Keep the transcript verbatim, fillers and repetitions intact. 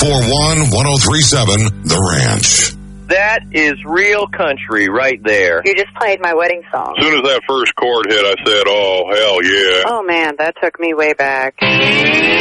four one, one oh three seven, The Ranch. That is real country right there. You just played my wedding song. As soon as that first chord hit, I said, oh, hell yeah. Oh, man, that took me way back.